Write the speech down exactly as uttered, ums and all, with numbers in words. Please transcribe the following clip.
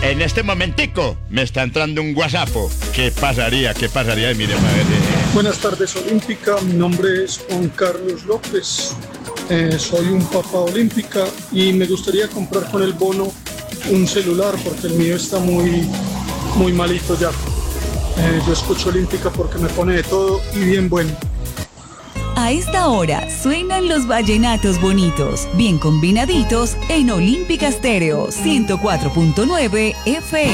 En este momentico me está entrando un WhatsApp. ¿Qué pasaría? ¿Qué pasaría? Mire, a ver. Eh. Buenas tardes, Olímpica. Mi nombre es Juan Carlos López. Eh, soy un papá olímpica y me gustaría comprar con el bono un celular porque el mío está muy, muy malito ya. Eh, yo escucho Olímpica porque me pone de todo y bien bueno. A esta hora suenan los vallenatos bonitos, bien combinaditos en Olímpica Estéreo ciento cuatro punto nueve F M.